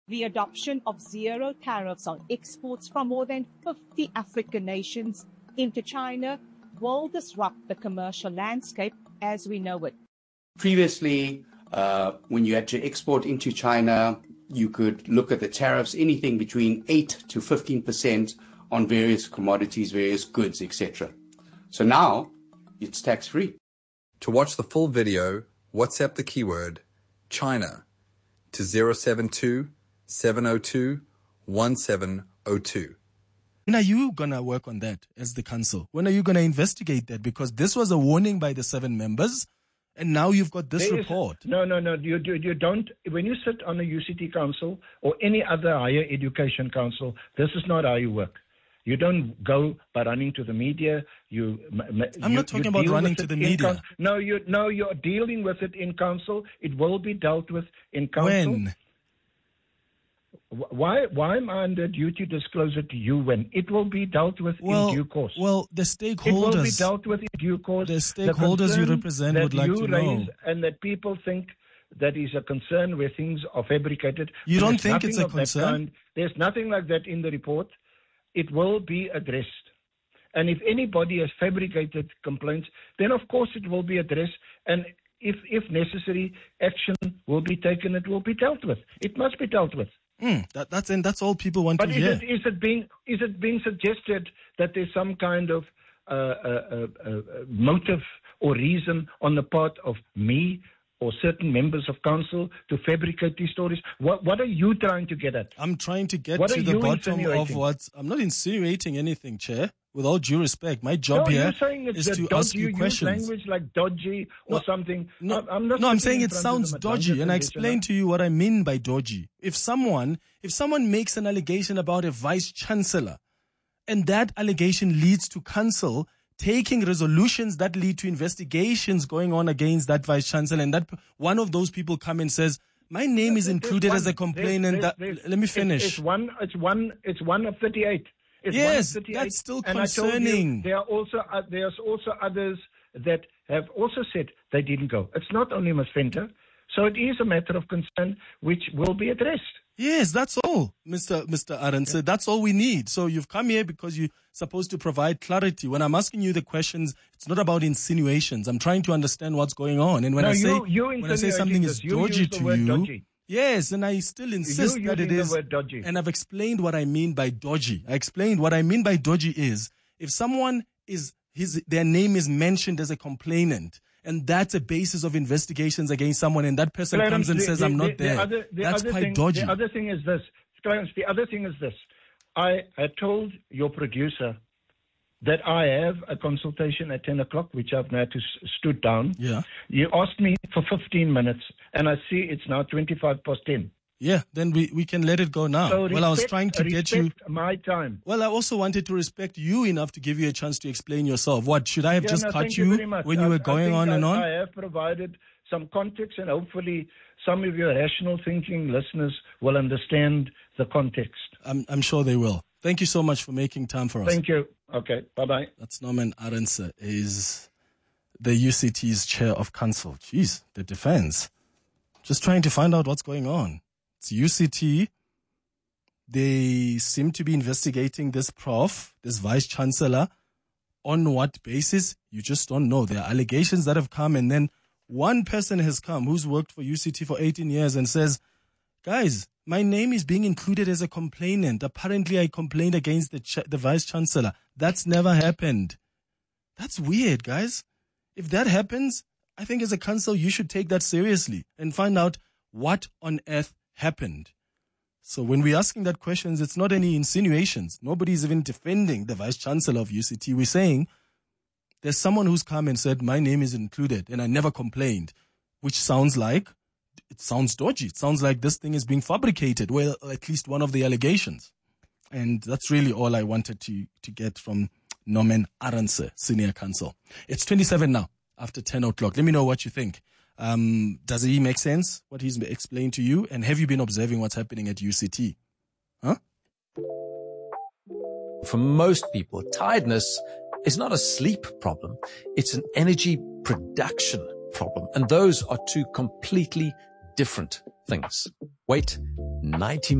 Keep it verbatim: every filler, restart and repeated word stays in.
the adoption of zero tariffs on exports from more than fifty African nations into China will disrupt the commercial landscape as we know it. Previously, uh, when you had to export into China, you could look at the tariffs, anything between eight to fifteen percent on various commodities, various goods, et cetera. So now it's tax-free. To watch the full video, WhatsApp the keyword China to zero seven two, seven zero two, one seven zero two. When are you going to work on that as the council? When are you going to investigate that? Because this was a warning by the seven members, and now you've got this There report. Is, no, no, no. You, you, you don't. When you sit on a U C T council or any other higher education council, this is not how you work. You don't go by running to the media. You. I'm you, not talking you about deal running with to it the in media. Con- no, you no, you're dealing with it in council. It will be dealt with in council. When? Why why am I under duty to disclose it to you when it will be dealt with Well, in due course? well, the stakeholders. It will be dealt with in due course. The stakeholders you represent would like to know. And that people think that is a concern where things are fabricated. You don't There's think it's a nothing of that concern? kind. There's nothing like that in the report. It will be addressed. And if anybody has fabricated complaints, then of course it will be addressed. And if, if necessary, action will be taken. It will be dealt with. It must be dealt with. Mm, that, that's and that's all people want But to is hear. it, is it being is it being suggested that there's some kind of uh, uh, uh, uh, motive or reason on the part of me or certain members of council to fabricate these stories? What what are you trying to get at? I'm trying to get What to are the you bottom of insinuating? what. I'm not insinuating anything, Chair. With all due respect, my job No, here you're saying it's is a to dodgy, ask you use questions. language like dodgy or No, something. No, I'm, I'm not no, I'm sitting saying in it front of sounds them at dodgy, and I London explained to you what I mean by dodgy. If someone, if someone makes an allegation about a vice chancellor, and that allegation leads to council taking resolutions that lead to investigations going on against that vice chancellor, and that one of those people come and says, "My name is There's included one- as a complainant." there's- That, there's- let me it's- finish. It's, one. It's one. It's one of thirty-eight. It's Yes, one of thirty-eight, that's still and I told concerning. you, there are also uh, there's also others that have also said they didn't go. It's not only Miz Venter, so it is a matter of concern which will be addressed. Yes, that's all, Mister Mister Arendse. Yeah. That's all we need. So you've come here because you're supposed to provide clarity. When I'm asking you the questions, it's not about insinuations. I'm trying to understand what's going on. And when No, I say you- you when I say something is this. You dodgy use the to word you, dodgy. yes, and I still insist You that it using the is. word dodgy. And I've explained what I mean by dodgy. I explained what I mean by dodgy is if someone is his their name is mentioned as a complainant, and that's a basis of investigations against someone, and that person Clarence, comes and the- says, the- "I'm not the- there." the other- the That's other quite thing, dodgy. The other thing is this, Clarence, the other thing is this. I had told your producer that I have a consultation at ten o'clock, which I've now to s- stood down. Yeah. You asked me for fifteen minutes, and I see it's now twenty-five past ten. Yeah, then we, we can let it go now. So well, I was respect- trying to get you. respect my time. Well, I also wanted to respect you enough to give you a chance to explain yourself. What, should I have Yeah, just no, cut thank you, very much. when you I- were I going think on I, and on? I have provided some context, and hopefully some of your rational thinking listeners will understand the context. I'm, I'm sure they will. Thank you so much for making time for us. Thank you. Okay, bye-bye. That's Norman Arendse, is the U C T's chair of council. Jeez, the defense. Just trying to find out what's going on. It's U C T. They seem to be investigating this prof, this vice chancellor. On what basis? You just don't know. There are allegations that have come, and then one person has come who's worked for U C T for eighteen years and says, guys, my name is being included as a complainant. Apparently, I complained against the ch- the vice chancellor. That's never happened. That's weird, guys. If that happens, I think as a council, you should take that seriously and find out what on earth happened. So when we're asking that questions, it's not any insinuations. Nobody's even defending the vice chancellor of U C T. We're saying there's someone who's come and said, my name is included and I never complained, which sounds like, it sounds dodgy. It sounds like this thing is being fabricated. Well, at least one of the allegations. And that's really all I wanted to, to get from Norman Arendse, Senior Counsel. It's twenty-seven now, after ten o'clock. Let me know what you think. Um, does he make sense, what he's explained to you? And have you been observing what's happening at U C T? Huh? For most people, tiredness is not a sleep problem. It's an energy production problem. And those are two completely different things. Wait ninety